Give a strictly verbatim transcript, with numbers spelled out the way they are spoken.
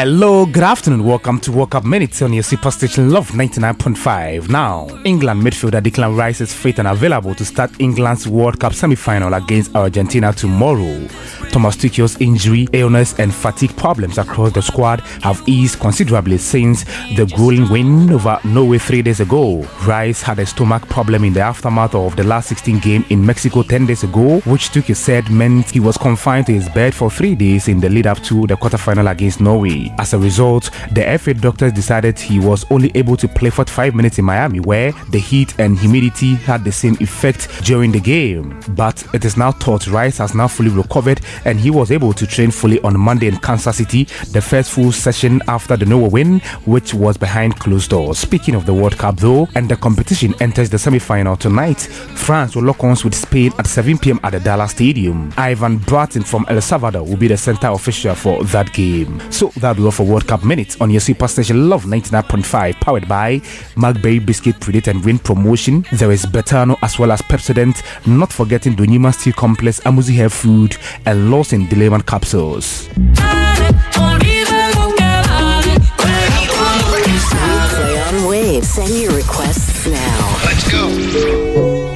Hello, good afternoon. Welcome to World Cup Minutes on your Superstation Love ninety-nine point five. Now, England midfielder Declan Rice is fit and available to start England's World Cup semi-final against Argentina tomorrow. Thomas Tuchel's injury, illness and fatigue problems across the squad have eased considerably since the grueling win over Norway three days ago. Rice had a stomach problem in the aftermath of the last sixteen game in Mexico ten days ago, which Tuchel said meant he was confined to his bed for three days in the lead-up to the quarter-final against Norway. As a result, the F A doctors decided he was only able to play forty-five minutes in Miami, where the heat and humidity had the same effect during the game. But it is now thought Rice has now fully recovered and he was able to train fully on Monday in Kansas City, the first full session after the Norway win, which was behind closed doors. Speaking of the World Cup though, and the competition enters the semi-final tonight, France will lock horns with Spain at seven p.m. at the Dallas Stadium. Ivan Bratton from El Salvador will be the center official for that game. So that'll be all for World Cup Minutes on your Superstation Love ninety-nine point five, powered by Magberry Biscuit Predate and Win Promotion. There is Betano as well as Pepsodent, not forgetting Donyima Steel Complex, Amuzi Hair Food, and Lawson Delayman Capsules.